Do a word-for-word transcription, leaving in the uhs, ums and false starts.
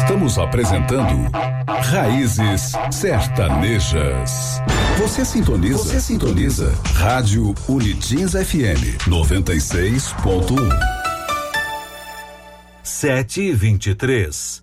Estamos apresentando Raízes Sertanejas. Você sintoniza, você sintoniza Rádio Unitins F M noventa e seis ponto um. Sete e vinte e três.